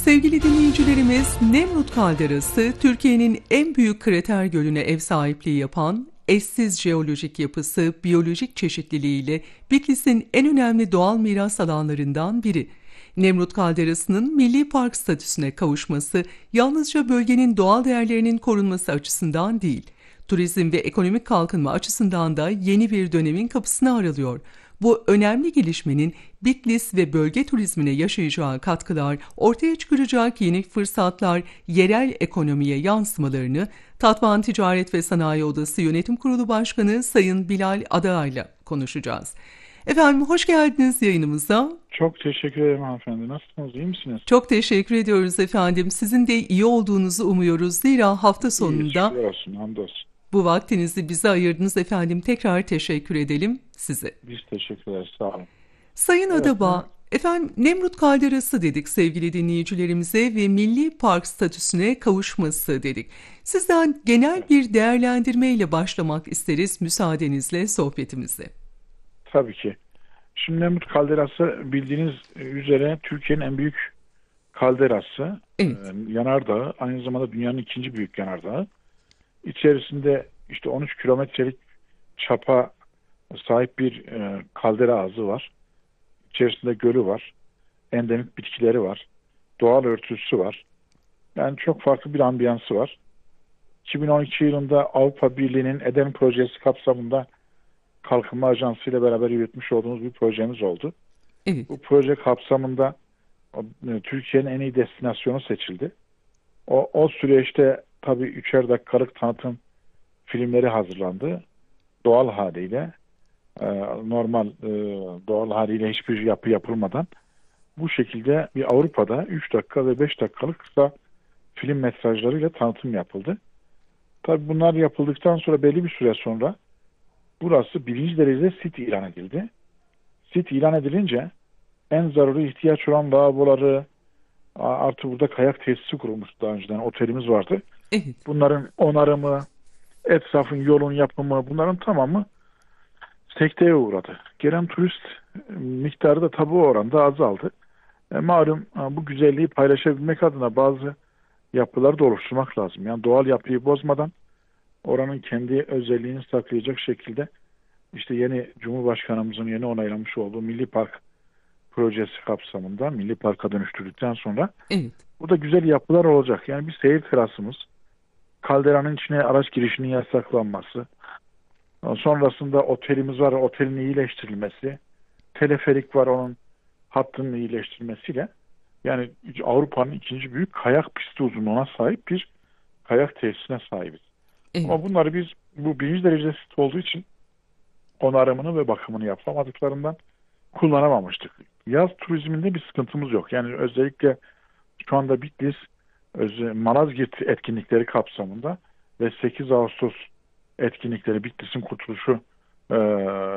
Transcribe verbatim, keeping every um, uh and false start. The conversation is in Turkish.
Sevgili dinleyicilerimiz, Nemrut Kalderası, Türkiye'nin en büyük krater gölüne ev sahipliği yapan, eşsiz jeolojik yapısı, biyolojik çeşitliliğiyle Bitlis'in en önemli doğal miras alanlarından biri. Nemrut Kalderası'nın milli park statüsüne kavuşması, yalnızca bölgenin doğal değerlerinin korunması açısından değil, turizm ve ekonomik kalkınma açısından da yeni bir dönemin kapısını aralıyor. Bu önemli gelişmenin Bitlis ve bölge turizmine yaşayacağı katkılar, ortaya çıkaracak yeni fırsatlar, yerel ekonomiye yansımalarını Tatvan Ticaret ve Sanayi Odası Yönetim Kurulu Başkanı Sayın Bilal Adağay'la konuşacağız. Efendim hoş geldiniz yayınımıza. Çok teşekkür ederim hanımefendi. Nasılsınız? İyi misiniz? Çok teşekkür ediyoruz efendim. Sizin de iyi olduğunuzu umuyoruz. Zira hafta sonunda İyi, şükür olsun, hamdolsun. bu vaktinizi bize ayırdınız efendim. Tekrar teşekkür edelim size. Biz teşekkür ederiz. Sağ olun. Sayın Evet, Adaba, evet. efendim Nemrut Kalderası dedik sevgili dinleyicilerimize ve milli park statüsüne kavuşması dedik. Sizden genel bir değerlendirmeyle başlamak isteriz müsaadenizle sohbetimize. Tabii ki. Şimdi Nemrut Kalderası bildiğiniz üzere Türkiye'nin en büyük kalderası. Evet. Ee, yanardağı. Aynı zamanda dünyanın ikinci büyük yanardağı. İçerisinde işte on üç kilometrelik çapa sahip bir e, kaldera ağzı var. İçerisinde gölü var. Endemik bitkileri var. Doğal örtüsü var. Yani çok farklı bir ambiyansı var. iki bin on iki yılında Avrupa Birliği'nin EDEM projesi kapsamında Kalkınma Ajansı ile beraber yürütmüş olduğumuz bir projemiz oldu. Evet. Bu proje kapsamında Türkiye'nin en iyi destinasyonu seçildi. O, o süreçte tabii üçer dakikalık tanıtım filmleri hazırlandı. Doğal haliyle, normal doğal haliyle hiçbir yapı yapılmadan bu şekilde bir Avrupa'da üç dakika ve beş dakikalık kısa film mesajlarıyla tanıtım yapıldı. Tabii bunlar yapıldıktan sonra belli bir süre sonra burası birinci derecede sit ilan edildi. Sit ilan edilince en zaruri ihtiyaç olan lavaboları, artı burada kayak tesisi kurulmuş daha önceden, otelimiz vardı. Evet. Bunların onarımı, etrafın yolun yapımı, bunların tamamı sekteye uğradı. Gelen turist miktarı da tabii o oranda azaldı. E, malum bu güzelliği paylaşabilmek adına bazı yapıları da oluşturmak lazım. Yani doğal yapıyı bozmadan oranın kendi özelliğini saklayacak şekilde işte yeni Cumhurbaşkanımızın yeni onaylamış olduğu Milli Park projesi kapsamında Milli Park'a dönüştürdükten sonra Evet. burada güzel yapılar olacak. Yani bir seyir terasımız, kalderanın içine araç girişinin yasaklanması, sonrasında otelimiz var, otelin iyileştirilmesi, teleferik var, onun hattının iyileştirilmesiyle yani Avrupa'nın ikinci büyük kayak pisti uzunluğuna sahip bir kayak tesisine sahibiz. Evet. Ama bunları biz bu birinci derece sit olduğu için onarımını ve bakımını yapamadıklarından kullanamamıştık. Yaz turizminde bir sıkıntımız yok. Yani özellikle şu anda Bitlis Malazgirt etkinlikleri kapsamında ve sekiz Ağustos etkinlikleri, Bitlis'in kurtuluşu